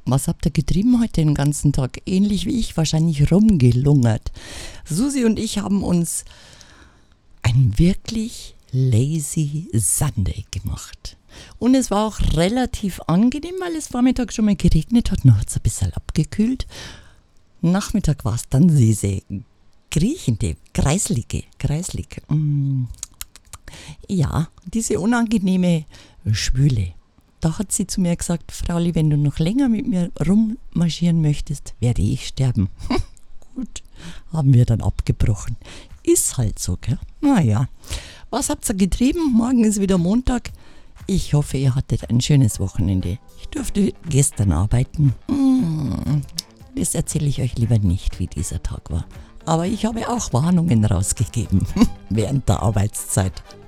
Was habt ihr getrieben heute den ganzen Tag? Ähnlich wie ich, wahrscheinlich rumgelungert. Susi und ich haben uns ein wirklich lazy Sunday gemacht. Und es war auch relativ angenehm, weil es Vormittag schon mal geregnet hat. Noch hat es ein bisschen abgekühlt. Nachmittag war es dann diese kriechende, kreislige. Ja, diese unangenehme Schwüle. Da hat sie zu mir gesagt, Frauli, wenn du noch länger mit mir rummarschieren möchtest, werde ich sterben. Gut, haben wir dann abgebrochen. Ist halt so, gell? Naja, was habt ihr getrieben? Morgen ist wieder Montag. Ich hoffe, ihr hattet ein schönes Wochenende. Ich durfte gestern arbeiten. Das erzähle ich euch lieber nicht, wie dieser Tag war. Aber ich habe auch Warnungen rausgegeben während der Arbeitszeit.